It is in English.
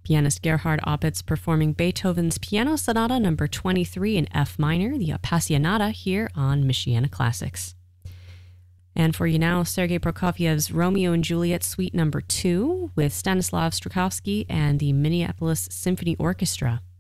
Pianist Gerhard Opitz performing Beethoven's Piano Sonata number 23 in F minor, the Appassionata, here on Michiana Classics. And for you now, Sergei Prokofiev's Romeo and Juliet Suite number 2 with Stanislav Strakowski and the Minneapolis Symphony Orchestra.